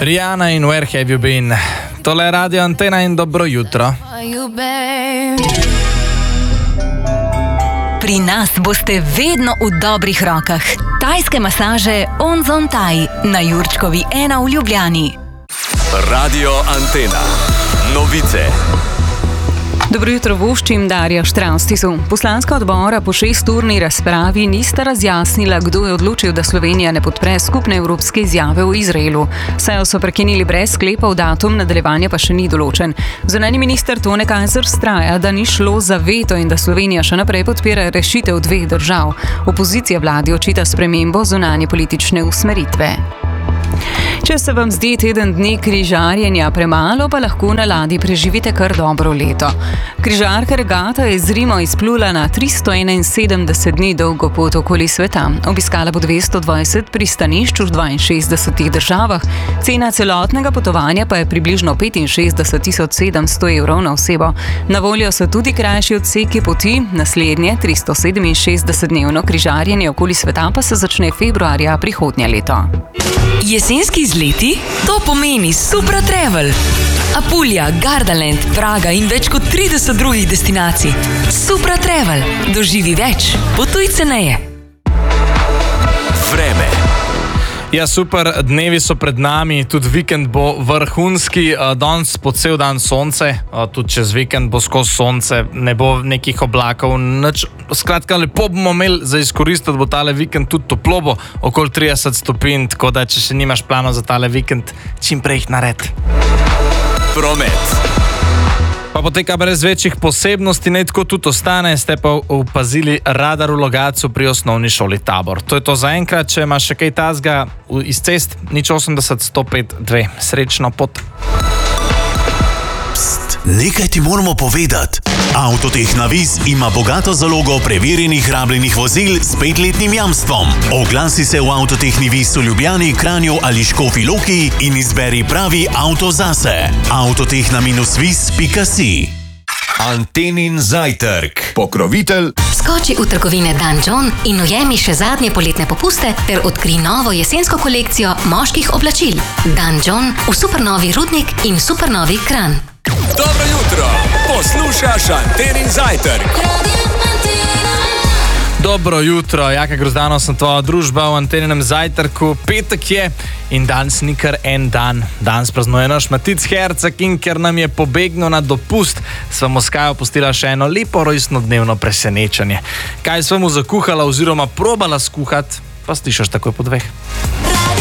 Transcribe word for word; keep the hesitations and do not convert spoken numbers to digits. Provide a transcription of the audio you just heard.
Rihanna in Where Have You Been? Tole je Radio Antena in dobro jutro. Pri nas boste vedno v dobrih rokah. Tajske masaže Onzon Thai na Jurčkovi ena v Ljubljani. Radio Antena. Novice. Dobro jutro, voščim Darja Štravstisu. Poslanska odbora po šesturni razpravi nista razjasnila, kdo je odločil, da Slovenija ne podpre skupne evropske izjave v Izraelu. Sejo so prekinili brez sklepov, datum nadaljevanja pa še ni določen. Zunanji minister Tone Kajzer vztraja, da ni šlo za veto in da Slovenija še naprej podpira rešitev dveh držav. Opozicija vladi očita spremembo zunanje politične usmeritve. Če se vam zdi teden dni križarjenja premalo, pa lahko na ladji preživite kar dobro leto. Križarka regata je z Rimo izplula na tristo enainsedemdeset dni dolgo pot okoli sveta. Obiskala bo dvesto dvajset pristanišč v dvainšestdesetih državah. Cena celotnega potovanja pa je približno petinšestdeset tisoč sedemsto evrov na osebo. Na voljo so tudi krajši odseki poti, naslednje tristo sedeminšestdesetdnevno križarjenje okoli sveta pa se začne februarja prihodnje leto. Jesenski izleti? To pomeni Supra Travel. Apulija, Gardaland, Praga in več kot trideset drugih destinacij. Supra Travel. Doživi več. Potuj ceneje. Vreme. Ja, super, dnevi so pred nami, tudi vikend bo vrhunski, danes po cel dan sonce, tudi čez vikend bo skozi sonce, ne bo nekih oblakov, nič. Skratka, lepo bomo imeli za izkoristiti, bo tale vikend tudi toplo bo, okoli trideset stopinj, tako da če še nimaš planov za tale vikend, čim prej jih nared. Promet. Pa poteka brez večjih posebnosti, ne tako tudi ostane, ste pa opazili radar v Logatcu pri osnovni šoli Tabor. To je to za enkrat, če imaš še kaj tazga iz cest, nič osemdeset sto pet dve. Srečno pot. Pst, nekaj ti moramo povedati. Avtotehna Viz ima bogato zalogo preverjenih rabljenih vozil s petletnim jamstvom. Oglasi se v Avtotehni Viz v Ljubljani, Kranju ali Škofji Loki in izberi pravi avto zase. avtotehna viz pika si. Antenin zajtrk. Pokrovitelj. Skoči v trgovine Dan John in ujemi še zadnje poletne popuste ter odkri novo jesensko kolekcijo moških oblačil. Dan John v supernovi Rudnik in supernovi Kranj. Dobro jutro. Poslušaš Antenin zajtrk. Dobro jutro, Jaka Grozdano sem tvoja družba v Anteninem zajtrku. Petek je in danes ni kar en dan. Danes praznuje naš Matic Herceg in ker nam je pobegnil na dopust, sva mu s Kajo pustila še eno lepo rojstnodnevno presenečenje. Kaj sva mu zakuhala oziroma probala skuhati, pa slišaš takoj po dveh.